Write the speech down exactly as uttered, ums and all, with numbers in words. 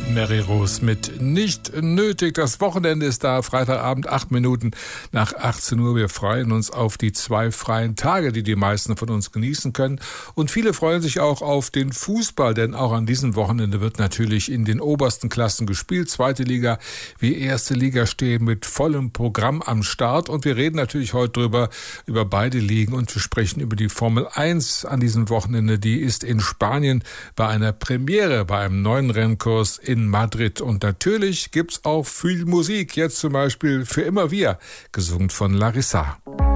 Mary Rose mit Nicht nötig. Das Wochenende ist da, Freitagabend, acht Minuten nach achtzehn Uhr. Wir freuen uns auf die zwei freien Tage, die die meisten von uns genießen können. Und viele freuen sich auch auf den Fußball, denn auch an diesem Wochenende wird natürlich in den obersten Klassen gespielt. Zweite Liga wie erste Liga stehen mit vollem Programm am Start. Und wir reden natürlich heute drüber, über beide Ligen, und wir sprechen über die Formel eins an diesem Wochenende. Die ist in Spanien bei einer Premiere, bei einem neuen Rennkurs in Madrid. Und natürlich gibt's auch viel Musik, jetzt zum Beispiel Für immer wir, gesungen von Larissa.